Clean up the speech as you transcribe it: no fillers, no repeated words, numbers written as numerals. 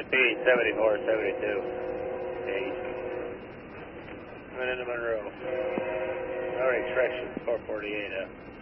Speed 74, 72. Okay. Coming into Monroe. Alright, correction 448.